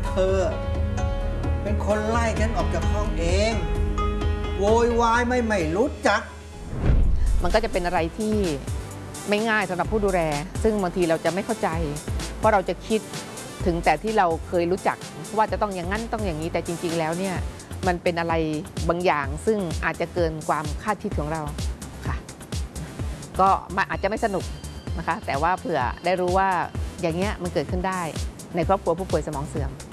เธอเป็นคนไล่ฉันออกจากห้องเองโวยวายไม่รู้จักมันก็จะเป็นอะไรที่ไม่ง่ายสำหรับผู้ดูแลซึ่งบางทีเราจะไม่เข้าใจเพราะเราจะคิดถึงแต่ที่เราเคยรู้จักว่าจะต้องอย่างนั้นต้องอย่างนี้แต่จริงๆแล้วเนี่ยมันเป็นอะไรบางอย่างซึ่งอาจจะเกินความคาดคิดของเราค่ะก็อาจจะไม่สนุกนะคะแต่ว่าเผื่อได้รู้ว่าอย่างเงี้ยมันเกิดขึ้นได้ในครอบครัวผู้ป่วยสมองเสื่อม